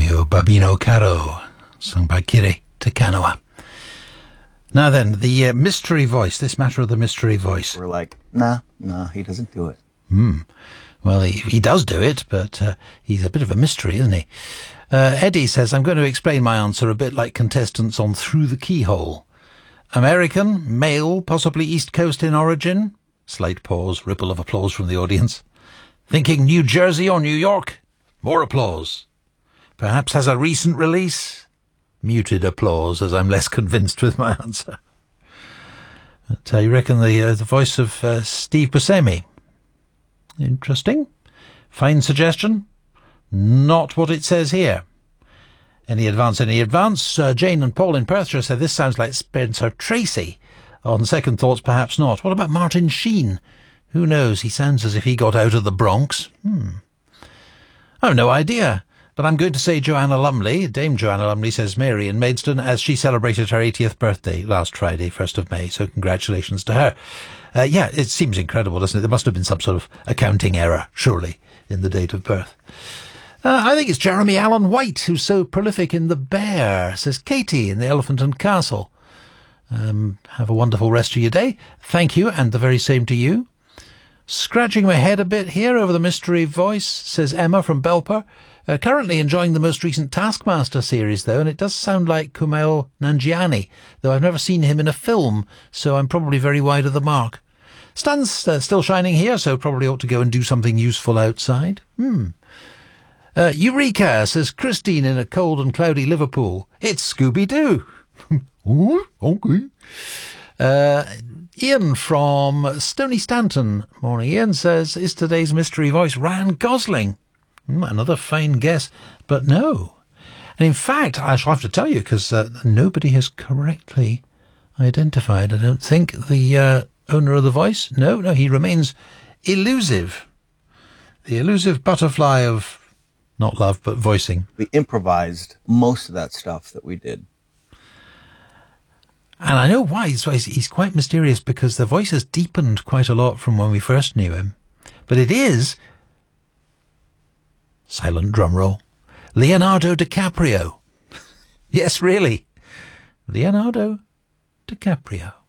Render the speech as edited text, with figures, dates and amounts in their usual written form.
Io Babino Caro, sung by Kiri Takanawa. Now then, the mystery voice, this matter of the mystery voice. We're like, nah, he doesn't do it. Well, he does do it, but he's a bit of a mystery, isn't he? Eddie says, I'm going to explain my answer a bit like contestants on Through the Keyhole. American, male, possibly East Coast in origin. Slight pause, ripple of applause from the audience. Thinking New Jersey or New York? More applause. Perhaps has a recent release? Muted applause, as I'm less convinced with my answer. But you reckon the voice of Steve Buscemi? Interesting. Fine suggestion. Not what it says here. Any advance? Jane and Paul in Perthshire said this sounds like Spencer Tracy. On second thoughts, perhaps not. What about Martin Sheen? Who knows? He sounds as if he got out of the Bronx. I've no idea. But I'm going to say Joanna Lumley. Dame Joanna Lumley says Mary in Maidstone, as she celebrated her 80th birthday last Friday, 1st of May. So congratulations to her. Yeah, it seems incredible, doesn't it? There must have been some sort of accounting error, surely, in the date of birth. I think it's Jeremy Allen White, who's so prolific in The Bear, says Katie in the Elephant and Castle. Have a wonderful rest of your day. Thank you, and the very same to you. Scratching my head a bit here over the mystery voice, says Emma from Belper. Currently enjoying the most recent Taskmaster series, though, and it does sound like Kumail Nanjiani, though I've never seen him in a film, so I'm probably very wide of the mark. Stan's still shining here, so probably ought to go and do something useful outside. Eureka, says Christine in a cold and cloudy Liverpool. It's Scooby-Doo. Oh, okay. Ian from Stony Stanton. Morning, Ian, says, is today's mystery voice Ryan Gosling? Another fine guess, but no. And in fact, I shall have to tell you, because nobody has correctly identified, I don't think, the owner of the voice. No, he remains elusive. The elusive butterfly of not love, but voicing. We improvised most of that stuff that we did. And I know why. He's quite mysterious, because the voice has deepened quite a lot from when we first knew him. But it is... silent drum roll. Leonardo DiCaprio. Yes, really. Leonardo DiCaprio.